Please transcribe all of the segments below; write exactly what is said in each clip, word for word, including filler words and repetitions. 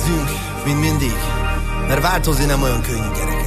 Nézzünk, mint mindig, mert változni nem olyan könnyű, gyerekek.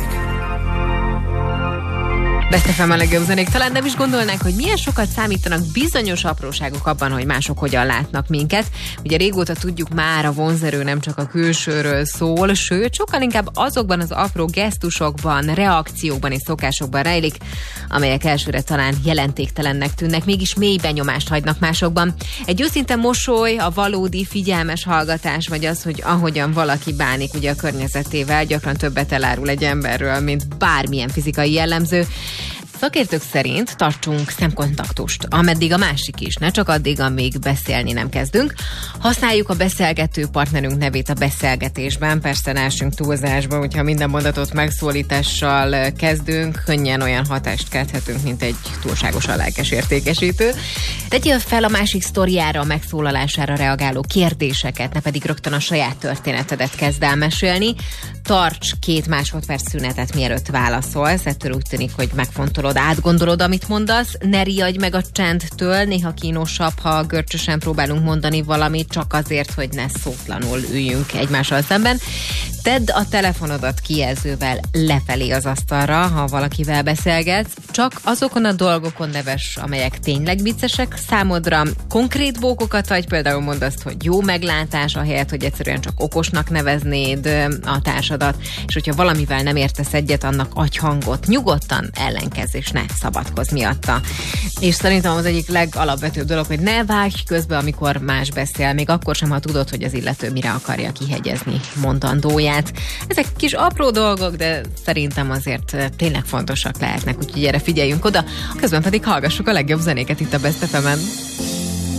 Best ef em a legjobb zenék. Talán nem is gondolnánk, hogy milyen sokat számítanak bizonyos apróságok abban, hogy mások hogyan látnak minket. Ugye régóta tudjuk már, a vonzerő nem csak a külsőről szól, sőt, sokkal inkább azokban az apró gesztusokban, reakciókban és szokásokban rejlik, amelyek elsőre talán jelentéktelennek tűnnek, mégis mély benyomást hagynak másokban. Egy őszinte mosoly, a valódi figyelmes hallgatás, vagy az, hogy ahogyan valaki bánik ugye a környezetével, gyakran többet elárul egy emberről, mint bármilyen fizikai jellemző. Szakértők szerint tartsunk szemkontaktust, ameddig a másik is, ne csak addig, amíg beszélni nem kezdünk. Használjuk a beszélgető partnerünk nevét a beszélgetésben, persze ne essünk túlzásba, hogyha minden mondatot megszólítással kezdünk, könnyen olyan hatást kelthetünk, mint egy túlságosan lelkes értékesítő. Tegyél fel a másik sztoriára, a megszólalására reagáló kérdéseket, ne pedig rögtön a saját történetedet kezd el mesélni. Tarts két másodperc szünetet, mielőtt válaszolsz, ettől úgy tűnik, hogy megfontolod, átgondolod, amit mondasz, ne riadj meg a csendtől, néha kínosabb, ha görcsösen próbálunk mondani valamit, csak azért, hogy ne szótlanul üljünk egymással szemben. Tedd a telefonodat kijelzővel lefelé az asztalra, ha valakivel beszélgetsz, csak azokon a dolgokon neves, amelyek tényleg viccesek számodra. Konkrét bókokat vagy, például mondd azt, hogy jó meglátás, ahelyett, hogy egyszerűen csak okosnak neveznéd a társadat, és hogyha valamivel nem értesz egyet, annak adj hangot, nyugodtan ellenkezz, és ne szabadkozz miatta. És szerintem az egyik legalapvetőbb dolog, hogy ne vágj közbe, amikor más beszél, még akkor sem, ha tudod, hogy az illető mire akarja kihegyezni mondandóját. Ezek kis apró dolgok, de szerintem azért tényleg fontosak lehetnek, úgyhogy erre figyeljünk oda, közben pedig hallgassuk a legjobb zenéket itt a Best ef emen.